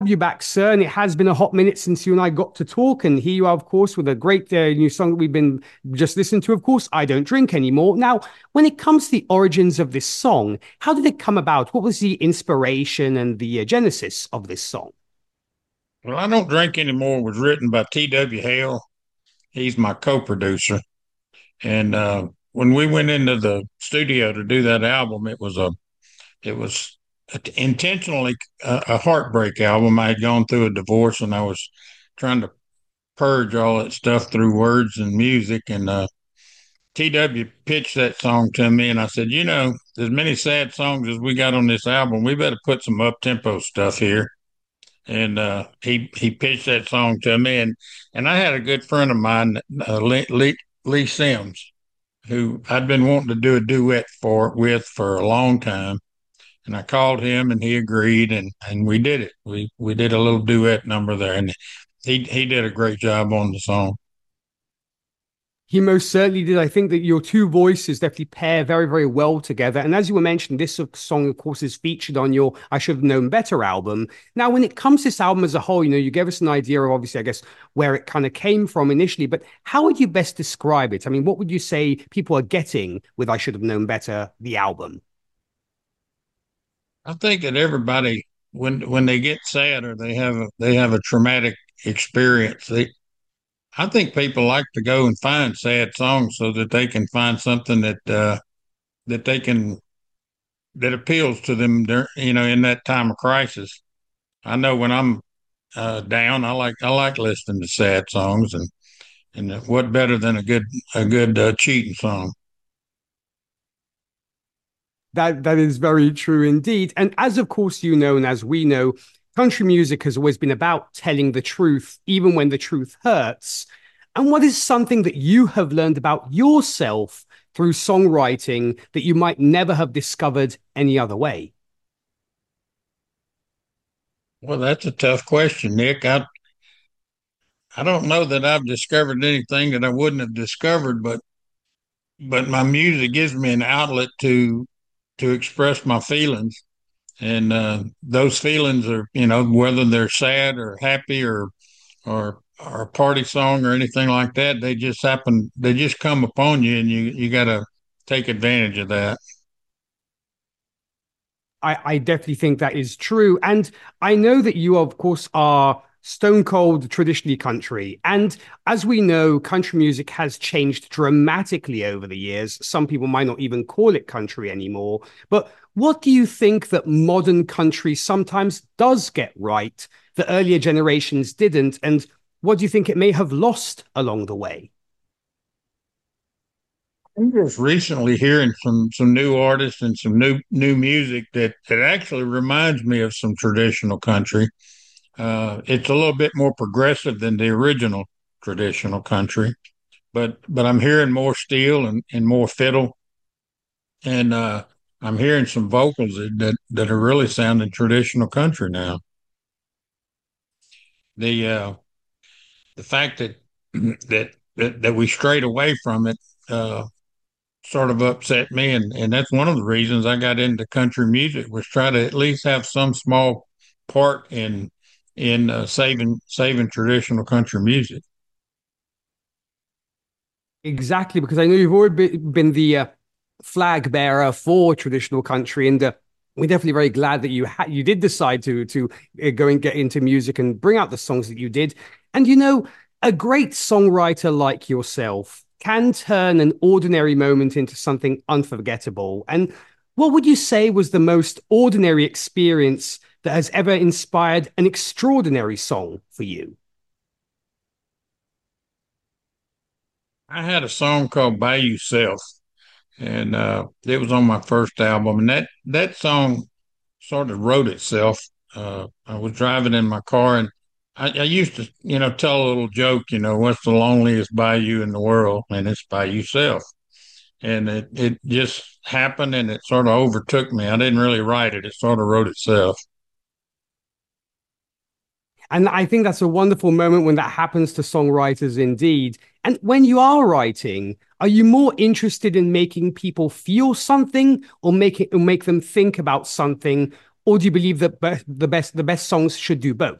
You back, sir. And it has been a hot minute since you and I got to talk. And here you are, of course, with a great new song that we've been just listening to. Of course, I Don't Drink Anymore. Now, when it comes to the origins of this song, how did it come about? What was the inspiration and the genesis of this song? Well, I Don't Drink Anymore was written by T.W. Hale. He's my co-producer. And when we went into the studio to do that album, it was intentionally a heartbreak album. I had gone through a divorce and I was trying to purge all that stuff through words and music. And TW pitched that song to me, and I said, as many sad songs as we got on this album, we better put some up tempo stuff here. And he pitched that song to me, and I had a good friend of mine, Lee Sims, who I'd been wanting to do a duet for a long time. And I called him, and he agreed, and we did it. We did a little duet number there, and he did a great job on the song. He most certainly did. I think that your two voices definitely pair very, very well together. And as you were mentioning, this song, of course, is featured on your I Should Have Known Better album. Now, when it comes to this album as a whole, you gave us an idea of obviously, I guess, where it kind of came from initially, but how would you best describe it? I mean, what would you say people are getting with I Should Have Known Better, the album? I think that everybody, when they get sad or they have a traumatic experience, I think people like to go and find sad songs so that they can find something that they can that appeals to them, in that time of crisis. I know when I'm down, I like listening to sad songs, and what better than a good cheating song? That is very true indeed. And as of course you know, and as we know, country music has always been about telling the truth, even when the truth hurts. And what is something that you have learned about yourself through songwriting that you might never have discovered any other way? Well, that's a tough question, Nick. I don't know that I've discovered anything that I wouldn't have discovered, but my music gives me an outlet to express my feelings, and those feelings are, whether they're sad or happy or a party song or anything like that, they just come upon you, and you got to take advantage of that. I definitely think that is true. And I know that you, of course, are stone cold traditionally country. And as we know, country music has changed dramatically over the years. Some people might not even call it country anymore. But what do you think that modern country sometimes does get right that earlier generations didn't? And what do you think it may have lost along the way? I'm just recently hearing some new artists and some new music that actually reminds me of some traditional country. It's a little bit more progressive than the original traditional country, but I'm hearing more steel and more fiddle, and I'm hearing some vocals that are really sounding traditional country now. The uh, the fact that we strayed away from it sort of upset me, and that's one of the reasons I got into country music, was try to at least have some small part in saving traditional country music. Exactly, because I know you've already been the flag bearer for traditional country, and we're definitely very glad that you did decide to go and get into music and bring out the songs that you did. And a great songwriter like yourself can turn an ordinary moment into something unforgettable. And what would you say was the most ordinary experience that has ever inspired an extraordinary song for you? I had a song called "By Yourself," and it was on my first album, and that song sort of wrote itself. I was driving in my car, and I used to, tell a little joke, what's the loneliest bayou in the world? And it's by yourself. And it just happened, and it sort of overtook me. I didn't really write it; it sort of wrote itself. And I think that's a wonderful moment when that happens to songwriters indeed. And when you are writing, are you more interested in making people feel something or make them think about something? or do you believe that the best songs should do both?